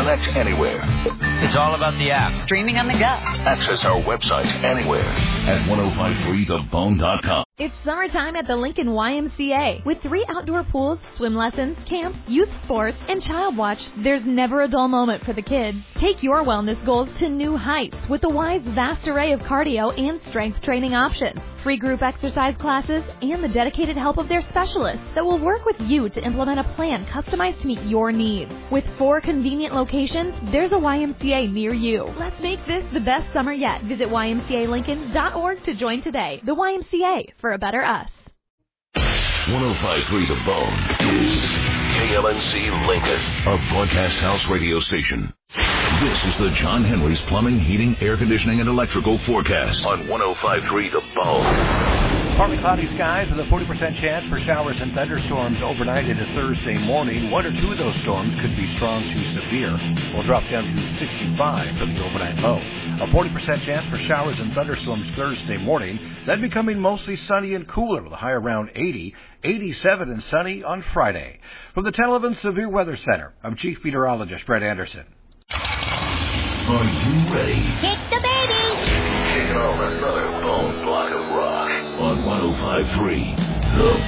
Connect anywhere. It's all about the app. Streaming on the go. Access our website anywhere at 1053thebone.com. It's summertime at the Lincoln YMCA. With 3 outdoor pools, swim lessons, camps, youth sports, and child watch, there's never a dull moment for the kids. Take your wellness goals to new heights with the Y's vast array of cardio and strength training options, free group exercise classes, and the dedicated help of their specialists that will work with you to implement a plan customized to meet your needs. With 4 convenient locations, there's a YMCA near you. Let's make this the best summer yet. Visit ymcalincoln.org to join today. The YMCA, for a better us. 1053 The Bone is KLNC Lincoln, a broadcast house radio station. This is the John Henry's Plumbing, Heating, Air Conditioning, and Electrical forecast on 1053 The Bone. Partly cloudy skies with a 40% chance for showers and thunderstorms overnight into Thursday morning. 1 or 2 of those storms could be strong to severe. We'll drop down to 65 for the overnight low. A 40% chance for showers and thunderstorms Thursday morning, then becoming mostly sunny and cooler with a high around 80, 87 and sunny on Friday. From the Televan Severe Weather Center, I'm Chief Meteorologist Brett Anderson. Are you ready? Kick the baby! Taking on another bone block of rock on 1053 The